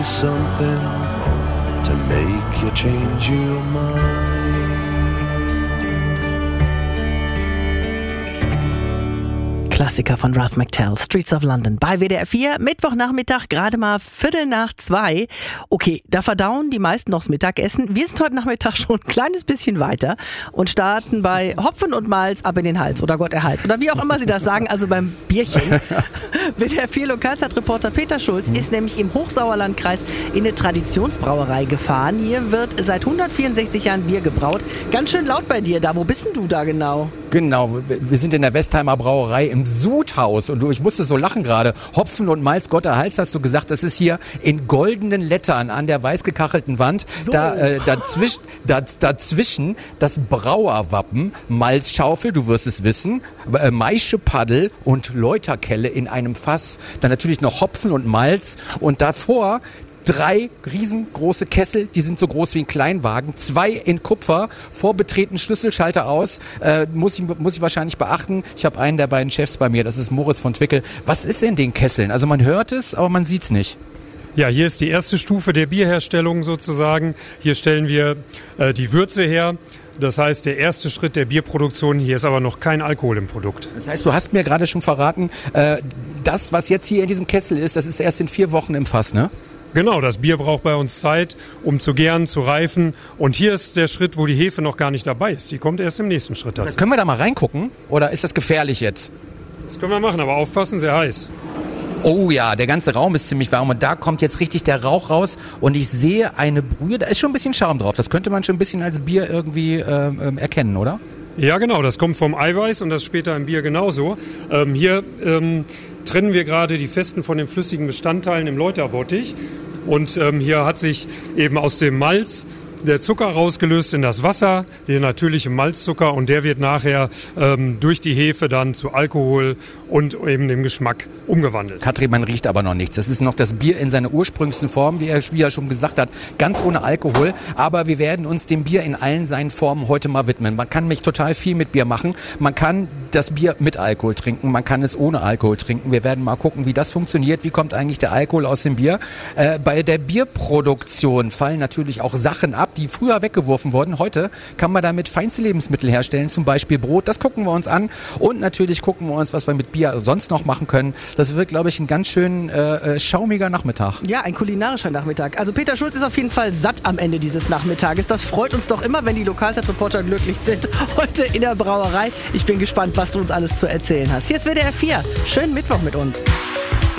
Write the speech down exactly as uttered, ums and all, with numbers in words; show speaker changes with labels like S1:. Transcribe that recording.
S1: Something to make you change your mind.
S2: Klassiker von Ralph McTell, Streets of London, bei W D R vier, Mittwochnachmittag, gerade mal Viertel nach zwei. Okay, da verdauen die meisten noch das Mittagessen. Wir sind heute Nachmittag schon ein kleines bisschen weiter und starten bei Hopfen und Malz ab in den Hals oder Gott erhalt oder wie auch immer Sie das sagen, also beim Bierchen. W D R vier Lokalzeitreporter Peter Schulz ist nämlich im Hochsauerlandkreis in eine Traditionsbrauerei gefahren. Hier wird seit hundertvierundsechzig Jahren Bier gebraut. Ganz schön laut bei dir da. Wo bist denn du da genau?
S3: Genau, wir sind in der Westheimer Brauerei im Sudhaus und du, ich musste so lachen gerade. Hopfen und Malz, Gott erhalts, hast du gesagt, das ist hier in goldenen Lettern an der weiß gekachelten Wand.
S2: So.
S3: Da, äh, dazwischen, da, dazwischen das Brauerwappen, Malzschaufel, du wirst es wissen, äh, Maischepaddel und Läuterkelle in einem Fass. Dann natürlich noch Hopfen und Malz und davor drei riesengroße Kessel, die sind so groß wie ein Kleinwagen, zwei in Kupfer, vorbetreten Schlüsselschalter aus, äh, muss ich, muss ich wahrscheinlich beachten. Ich habe einen der beiden Chefs bei mir, das ist Moritz von Twickel. Was ist in den Kesseln? Also man hört es, aber man sieht's nicht.
S4: Ja, hier ist die erste Stufe der Bierherstellung sozusagen. Hier stellen wir äh, die Würze her. Das heißt, der erste Schritt der Bierproduktion, hier ist aber noch kein Alkohol im Produkt.
S3: Das heißt, du hast mir gerade schon verraten, äh, das, was jetzt hier in diesem Kessel ist, das ist erst in vier Wochen im Fass, ne?
S4: Genau, das Bier braucht bei uns Zeit, um zu gären, zu reifen. Und hier ist der Schritt, wo die Hefe noch gar nicht dabei ist. Die kommt erst im nächsten Schritt dazu.
S3: Das heißt, können wir da mal reingucken? Oder ist das gefährlich jetzt?
S4: Das können wir machen, aber aufpassen, sehr heiß.
S3: Oh ja, der ganze Raum ist ziemlich warm und da kommt jetzt richtig der Rauch raus und ich sehe eine Brühe, da ist schon ein bisschen Schaum drauf. Das könnte man schon ein bisschen als Bier irgendwie äh, erkennen, oder?
S4: Ja, genau, das kommt vom Eiweiß und das ist später im Bier genauso. Ähm, hier ähm, trennen wir gerade die festen von den flüssigen Bestandteilen im Läuterbottich. Und ähm, hier hat sich eben aus dem Malz der Zucker rausgelöst in das Wasser, der natürliche Malzzucker, und der wird nachher ähm, durch die Hefe dann zu Alkohol und eben dem Geschmack umgewandelt.
S3: Katrin, man riecht aber noch nichts. Das ist noch das Bier in seiner ursprünglichsten Form, wie er, wie er schon gesagt hat, ganz ohne Alkohol. Aber wir werden uns dem Bier in allen seinen Formen heute mal widmen. Man kann mich total viel mit Bier machen. Man kann das Bier mit Alkohol trinken, man kann es ohne Alkohol trinken. Wir werden mal gucken, wie das funktioniert. Wie kommt eigentlich der Alkohol aus dem Bier? Äh, bei der Bierproduktion fallen natürlich auch Sachen ab, die früher weggeworfen wurden. Heute kann man damit feinste Lebensmittel herstellen, zum Beispiel Brot. Das gucken wir uns an. Und natürlich gucken wir uns, was wir mit Bier sonst noch machen können. Das wird, glaube ich, ein ganz schön äh, schaumiger Nachmittag.
S2: Ja, ein kulinarischer Nachmittag. Also Peter Schulz ist auf jeden Fall satt am Ende dieses Nachmittages. Das freut uns doch immer, wenn die Lokalzeitreporter glücklich sind. Heute in der Brauerei. Ich bin gespannt, was du uns alles zu erzählen hast. Hier ist W D R vier. Schönen Mittwoch mit uns.